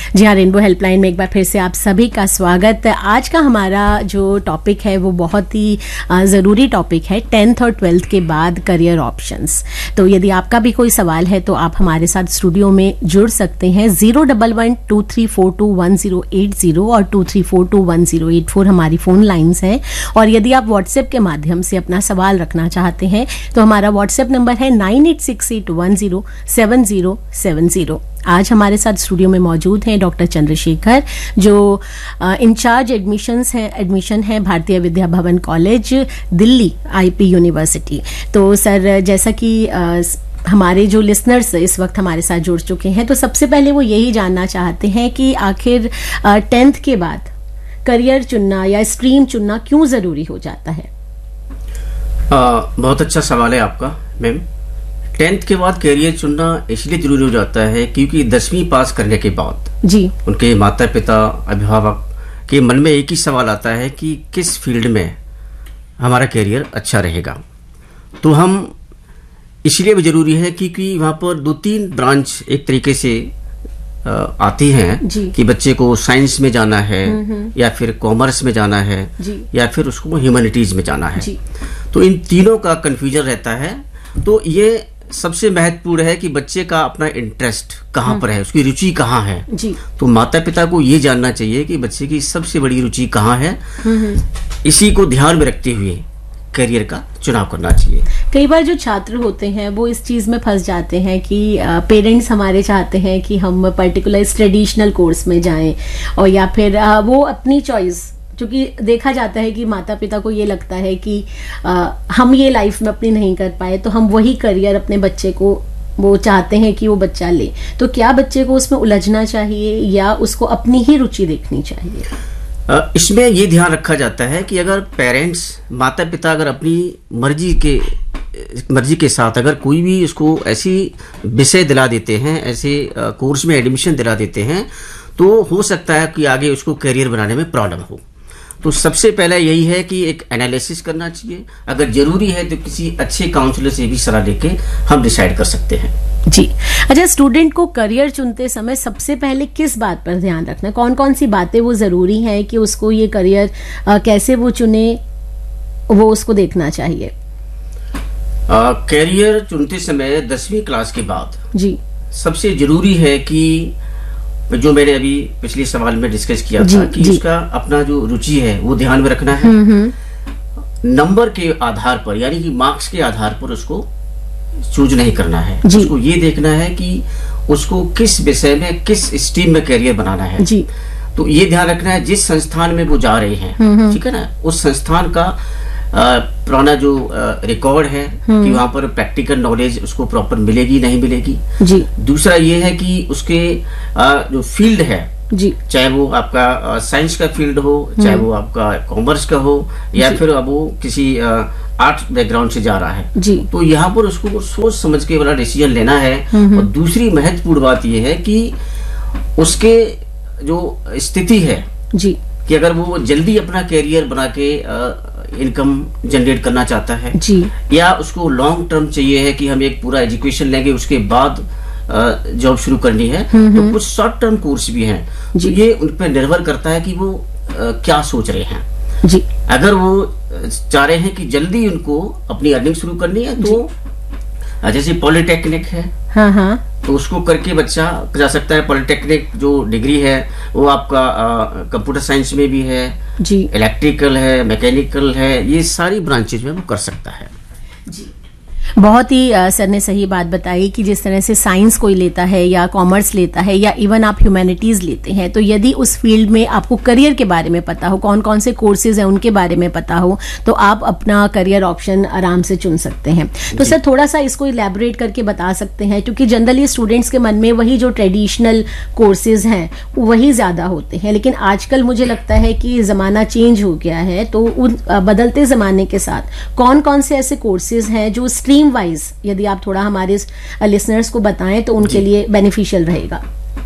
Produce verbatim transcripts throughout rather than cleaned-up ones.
जी हाँ, rainbow helpline में एक बार फिर से आप सभी का स्वागत। आज का हमारा जो टॉपिक है वो बहुत ही ज़रूरी टॉपिक है, टेंथ और ट्वेल्थ के बाद करियर ऑप्शंस। तो यदि आपका भी कोई सवाल है तो आप हमारे साथ स्टूडियो में जुड़ सकते हैं। Zero double one two three four to one zero eight zero और to three four to one zero eight four हमारी फ़ोन लाइन्स हैं। और यदि आप व्हाट्सएप के माध्यम से अपना सवाल रखना चाहते हैं तो हमारा व्हाट्सएप नंबर है nine eight six eight one zero seven zero seven zero. आज हमारे साथ स्टूडियो में मौजूद हैं डॉक्टर चंद्रशेखर, जो इंचार्ज एडमिशंस हैं एडमिशन है Bharatiya Vidya Bhavan college Delhi IP university. तो सर, जैसा कि आ, हमारे जो लिसनर्स इस वक्त हमारे साथ जुड़ चुके हैं, तो सबसे पहले वो यही जानना चाहते हैं कि आखिर टेंथ के बाद करियर चुनना या स्ट्रीम चुनना क्यों ज़रूरी हो जाता है? आ, बहुत अच्छा सवाल है आपका मैम। टेंथ के बाद करियर चुनना इसलिए जरूरी हो जाता है क्योंकि दसवीं पास करने के बाद जी उनके माता पिता अभिभावक के मन में एक ही सवाल आता है कि किस फील्ड में हमारा करियर अच्छा रहेगा। तो हम इसलिए भी जरूरी है क्योंकि वहाँ पर दो तीन ब्रांच एक तरीके से आती हैं कि बच्चे को साइंस में जाना है या फिर कॉमर्स में जाना है या फिर उसको ह्यूमैनिटीज में जाना है। तो इन तीनों का कंफ्यूजन रहता है। तो ये सबसे महत्वपूर्ण है कि बच्चे का अपना इंटरेस्ट कहाँ पर है, उसकी रुचि कहाँ है। जी। तो माता पिता को ये जानना चाहिए कि बच्चे की सबसे बड़ी रुचि कहाँ है, इसी को ध्यान में रखते हुए करियर का चुनाव करना चाहिए। कई बार जो छात्र होते हैं वो इस चीज में फंस जाते हैं कि पेरेंट्स हमारे चाहते हैं कि हम पर्टिकुलर ट्रेडिशनल कोर्स में जाएं, और या फिर आ, वो अपनी चॉइस, क्योंकि देखा जाता है कि माता पिता को ये लगता है कि आ, हम ये लाइफ में अपनी नहीं कर पाए तो हम वही करियर अपने बच्चे को वो चाहते हैं कि वो बच्चा ले। तो क्या बच्चे को उसमें उलझना चाहिए या उसको अपनी ही रुचि देखनी चाहिए? इसमें ये ध्यान रखा जाता है कि अगर पेरेंट्स माता पिता अगर अपनी मर्जी के मर्जी के साथ अगर कोई भी उसको ऐसी विषय दिला देते हैं, ऐसे कोर्स में एडमिशन दिला देते हैं, तो हो सकता है कि आगे उसको करियर बनाने में प्रॉब्लम हो। तो सबसे पहले यही है कि एक एनालिसिस करना चाहिए। अगर जरूरी है तो किसी अच्छे काउंसलर से भी सलाह लेके हम डिसाइड कर सकते हैं। जी। अच्छा, स्टूडेंट को करियर चुनते समय सबसे पहले किस बात पर ध्यान रखना, कौन कौन सी बातें वो जरूरी हैं कि उसको ये करियर आ, कैसे वो चुने, वो उसको देखना चाहिए? करियर चुनते समय दसवीं क्लास के बाद जी सबसे जरूरी है कि जो मैंने अभी पिछले सवाल में डिस्कस किया था कि जी. उसका अपना जो रुचि है वो ध्यान में रखना है। नंबर के आधार पर, यानी कि मार्क्स के आधार पर उसको चूज नहीं करना है। उसको ये देखना है कि उसको किस विषय में, किस स्ट्रीम में करियर बनाना है जी। तो ये ध्यान रखना है जिस संस्थान में वो जा रहे हैं, ठीक है ना, उस संस्थान का पुराना जो रिकॉर्ड है कि वहां पर प्रैक्टिकल नॉलेज उसको प्रॉपर मिलेगी नहीं मिलेगी जी। दूसरा ये है कि उसके आ, जो फील्ड है जी, चाहे वो आपका साइंस का फील्ड हो, चाहे वो आपका कॉमर्स का हो, या फिर अब वो किसी आर्ट बैकग्राउंड से जा रहा है जी। तो यहाँ पर उसको सोच समझ के वाला डिसीजन लेना है। और दूसरी महत्वपूर्ण बात ये है कि उसके जो स्थिति है जी, कि अगर वो जल्दी अपना कैरियर बना के इनकम जनरेट करना चाहता है जी, या उसको लॉन्ग टर्म चाहिए है कि हम एक पूरा एजुकेशन लेंगे उसके बाद जॉब शुरू करनी है, तो कुछ शॉर्ट टर्म कोर्स भी हैं। तो ये उन पर निर्भर करता है कि वो आ, क्या सोच रहे हैं जी। अगर वो चाह रहे हैं कि जल्दी उनको अपनी अर्निंग शुरू करनी है तो जैसे पॉलिटेक्निक है, हाँ हाँ, तो उसको करके बच्चा जा सकता है। पॉलिटेक्निक जो डिग्री है वो आपका कंप्यूटर साइंस में भी है जी, इलेक्ट्रिकल है, मैकेनिकल है, ये सारी ब्रांचेज में वो कर सकता है जी। बहुत ही आ, सर ने सही बात बताई कि जिस तरह से साइंस कोई लेता है या कॉमर्स लेता है या इवन आप ह्यूमैनिटीज लेते हैं, तो यदि उस फील्ड में आपको करियर के बारे में पता हो, कौन कौन से कोर्सेज हैं उनके बारे में पता हो, तो आप अपना करियर ऑप्शन आराम से चुन सकते हैं। तो सर थोड़ा सा इसको इलेबोरेट करके बता सकते हैं, क्योंकि जनरली स्टूडेंट्स के मन में वही जो ट्रेडिशनल कोर्सेज हैं वही ज्यादा होते हैं, लेकिन आजकल मुझे लगता है कि जमाना चेंज हो गया है। तो उन बदलते जमाने के साथ कौन कौन से ऐसे कोर्सेज हैं जो स्ट्रीम वाइज, यदि आप थोड़ा हमारे लिसनर्स को बताएं तो उनके लिए बेनिफिशियल रहेगा?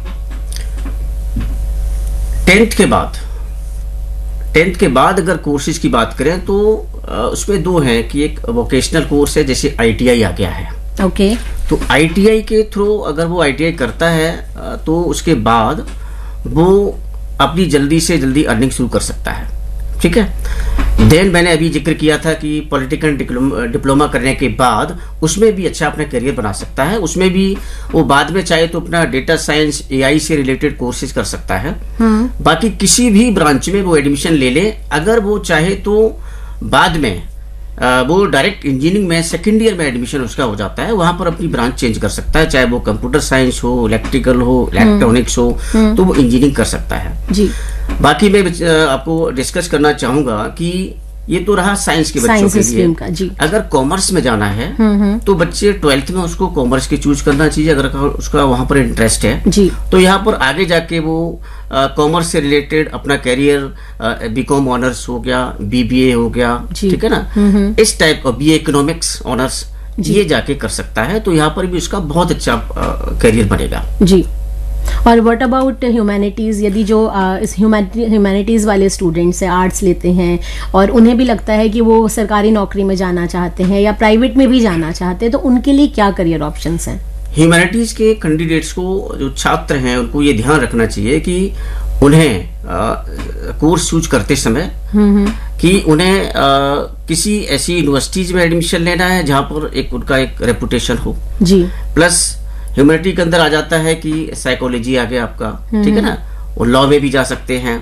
टेंथ के बाद टेंथ के बाद अगर कोर्सेज की बात करें तो उसमें दो हैं कि एक वोकेशनल कोर्स है, जैसे आईटीआई आ गया है। Okay okay. तो आईटीआई के थ्रू अगर वो आईटीआई करता है तो उसके बाद वो अपनी जल्दी से जल्दी अर्निंग शुरू कर सकता है। ठीक है। देन मैंने अभी जिक्र किया था कि पॉलिटिकल डिप्लोमा करने के बाद उसमें भी अच्छा अपना करियर बना सकता है। उसमें भी वो बाद में चाहे तो अपना डेटा साइंस, एआई से रिलेटेड कोर्सेज कर सकता है। बाकी किसी भी ब्रांच में वो एडमिशन ले ले। अगर वो चाहे तो बाद में आ, वो डायरेक्ट इंजीनियरिंग में सेकेंड ईयर में एडमिशन उसका हो जाता है, वहां पर अपनी ब्रांच चेंज कर सकता है, चाहे वो कंप्यूटर साइंस हो, इलेक्ट्रिकल हो, इलेक्ट्रॉनिक्स हो, तो वो इंजीनियरिंग कर सकता है जी। बाकी मैं आपको डिस्कस करना चाहूंगा कि ये तो रहा साइंस के बच्चों के लिए का, जी। अगर कॉमर्स में जाना है तो बच्चे ट्वेल्थ में उसको कॉमर्स की चूज करना चाहिए, अगर उसका वहां पर इंटरेस्ट है जी। तो यहाँ पर आगे जाके वो कॉमर्स से रिलेटेड अपना कैरियर बीकॉम ऑनर्स हो गया, बीबीए हो गया, ठीक है ना, इस टाइप का बीए इकोनॉमिक्स ऑनर्स ये जाके कर सकता है। तो यहाँ पर भी उसका बहुत अच्छा कैरियर बनेगा जी। और व्हाट अबाउट ह्यूमैनिटीज, यदि जो आ, इस ह्यूमैनिटीज वाले स्टूडेंट्स हैं, आर्ट्स लेते हैं और उन्हें भी लगता है कि वो सरकारी नौकरी में जाना चाहते हैं या प्राइवेट में भी जाना चाहते हैं, तो उनके लिए क्या करियर ऑप्शंस हैं? ह्यूमैनिटीज के कैंडिडेट्स को, जो छात्र हैं, उनको ये ध्यान रखना चाहिए कि उन्हें कोर्स चूज करते समय कि उन्हें आ, किसी ऐसी यूनिवर्सिटीज में एडमिशन लेना है जहां पर एक उनका एक रेपुटेशन हो जी। प्लस ह्यूमैनिटी के अंदर आ जाता है कि साइकोलॉजी आ गया आपका, ठीक है ना, और लॉ में भी जा सकते हैं,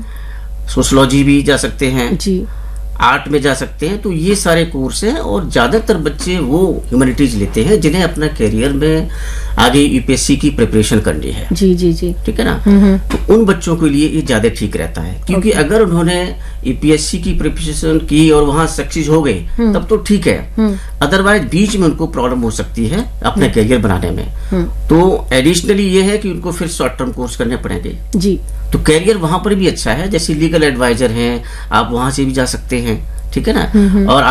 सोशलॉजी भी जा सकते हैं जी, आर्ट में जा सकते हैं। तो ये सारे कोर्स हैं और ज्यादातर बच्चे वो ह्यूमैनिटीज लेते हैं जिन्हें अपना करियर में आगे यूपीएससी की प्रिपरेशन करनी है जी जी जी, ठीक है ना। तो उन बच्चों के लिए ये ज्यादा ठीक रहता है, क्योंकि अगर उन्होंने यूपीएससी की प्रिपरेशन की और वहां सक्सेस हो गए तब तो ठीक है, अदरवाइज बीच में उनको प्रॉब्लम हो सकती है अपने करियर बनाने में। तो एडिशनली ये है कि उनको फिर शॉर्ट टर्म कोर्स करने पड़ेंगे जी। तो कैरियर वहां पर भी अच्छा है, जैसे लीगल एडवाइजर हैं, आप वहां से भी जा सकते हैं, ठीक है ना। और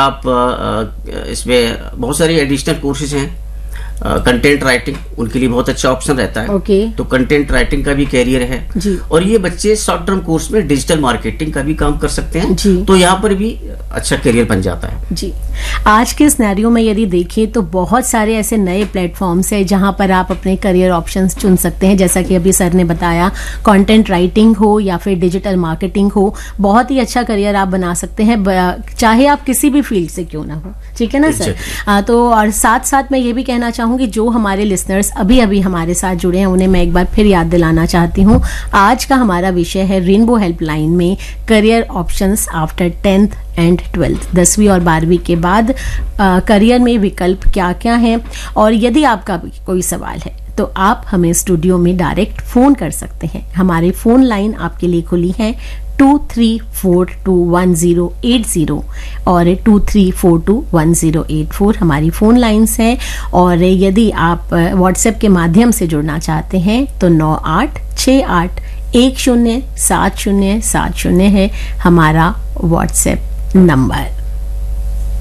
आप इसमें बहुत सारे एडिशनल कोर्सेज हैं, कंटेंट राइटिंग उनके लिए बहुत अच्छा ऑप्शन रहता है okay. तो कंटेंट राइटिंग का भी कैरियर है जी। और ये बच्चे शॉर्ट टर्म कोर्स में डिजिटल मार्केटिंग का भी काम कर सकते हैं जी। तो यहाँ पर भी अच्छा कैरियर बन जाता है जी। आज के सिनेरियो में यदि देखें तो बहुत सारे ऐसे नए प्लेटफॉर्म्स हैं जहां पर आप अपने करियर ऑप्शंस चुन सकते हैं, जैसा कि अभी सर ने बताया, कंटेंट राइटिंग हो या फिर डिजिटल मार्केटिंग हो, बहुत ही अच्छा करियर आप बना सकते हैं, चाहे आप किसी भी फील्ड से क्यों ना हो, ठीक है ना सर। आ, तो और साथ साथ मैं ये भी कहना चाहूंगी जो हमारे लिसनर्स अभी अभी हमारे साथ जुड़े हैं उन्हें मैं एक बार फिर याद दिलाना चाहती हूँ, आज का हमारा विषय है रेनबो हेल्पलाइन में career options after tenth and twelfth, दसवीं और बारहवीं के बाद करियर में विकल्प क्या क्या हैं। और यदि आपका भी कोई सवाल है तो आप हमें स्टूडियो में डायरेक्ट फोन कर सकते हैं। हमारी फोन लाइन आपके लिए खुली है to three four to one zero eight zero और to three four to one zero eight four हमारी फोन लाइन्स हैं। और यदि आप व्हाट्सएप के माध्यम से जुड़ना चाहते हैं तो नौ आठ छः आठ एक शून्य सात शून्य सात शून्य है हमारा व्हाट्सएप नंबर।